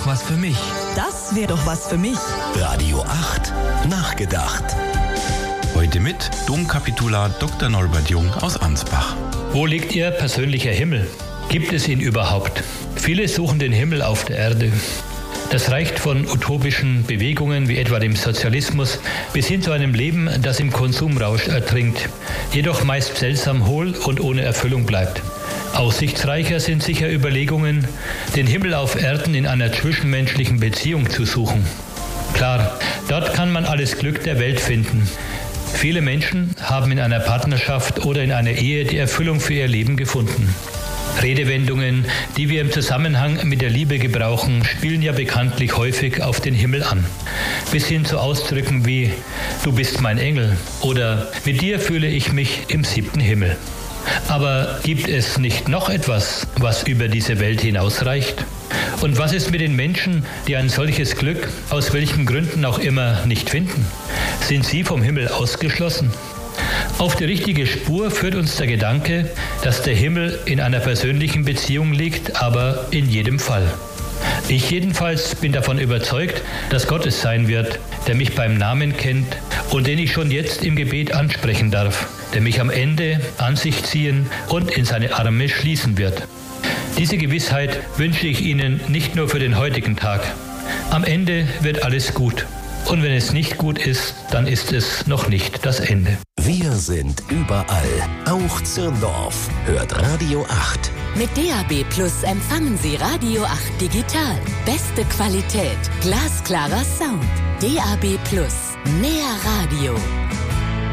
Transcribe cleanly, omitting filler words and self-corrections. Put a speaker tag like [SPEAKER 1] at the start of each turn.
[SPEAKER 1] doch was für mich.
[SPEAKER 2] Das wäre doch was für mich.
[SPEAKER 3] Radio 8. Nachgedacht.
[SPEAKER 4] Heute mit Domkapitular Dr. Norbert Jung aus Ansbach.
[SPEAKER 5] Wo liegt Ihr persönlicher Himmel? Gibt es ihn überhaupt? Viele suchen den Himmel auf der Erde. Das reicht von utopischen Bewegungen wie etwa dem Sozialismus bis hin zu einem Leben, das im Konsumrausch ertrinkt, jedoch meist seltsam hohl und ohne Erfüllung bleibt. Aussichtsreicher sind sicher Überlegungen, den Himmel auf Erden in einer zwischenmenschlichen Beziehung zu suchen. Klar, dort kann man alles Glück der Welt finden. Viele Menschen haben in einer Partnerschaft oder in einer Ehe die Erfüllung für ihr Leben gefunden. Redewendungen, die wir im Zusammenhang mit der Liebe gebrauchen, spielen ja bekanntlich häufig auf den Himmel an. Bis hin zu Ausdrücken wie »Du bist mein Engel« oder »Mit dir fühle ich mich im 7. Himmel«. Aber gibt es nicht noch etwas, was über diese Welt hinausreicht? Und was ist mit den Menschen, die ein solches Glück, aus welchen Gründen auch immer, nicht finden? Sind sie vom Himmel ausgeschlossen? Auf die richtige Spur führt uns der Gedanke, dass der Himmel in einer persönlichen Beziehung liegt, aber in jedem Fall. Ich jedenfalls bin davon überzeugt, dass Gott es sein wird, der mich beim Namen kennt und den ich schon jetzt im Gebet ansprechen darf, der mich am Ende an sich ziehen und in seine Arme schließen wird. Diese Gewissheit wünsche ich Ihnen nicht nur für den heutigen Tag. Am Ende wird alles gut. Und wenn es nicht gut ist, dann ist es noch nicht das Ende.
[SPEAKER 3] Wir sind überall, auch Zirndorf. Hört Radio 8.
[SPEAKER 6] Mit DAB+ empfangen Sie Radio 8 digital. Beste Qualität, glasklarer Sound. DAB+, mehr Radio.